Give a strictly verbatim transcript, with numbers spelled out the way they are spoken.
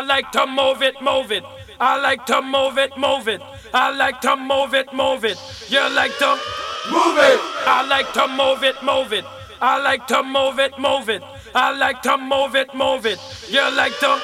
like to move it, move it. I like to move it, move it. I like to move it, move it. You like to move it. I like to move it, move it. I like to move it, move it. I like to move it, move it. You like to